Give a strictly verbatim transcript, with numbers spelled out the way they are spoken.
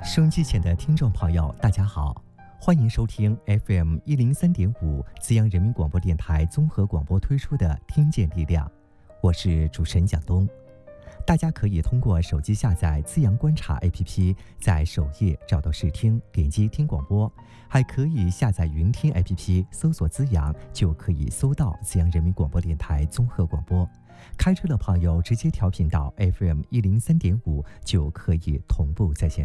收音机前的听众朋友，大家好，欢迎收听 F M 一零三点五资阳人民广播电台综合广播推出的《听见力量》，我是主持人蒋东。大家可以通过手机下载资阳观察 A P P， 在首页找到试听，点击听广播，还可以下载云听 A P P， 搜索资阳就可以搜到资阳人民广播电台综合广播。开车的朋友直接调频到 F M 一零三点五就可以同步在线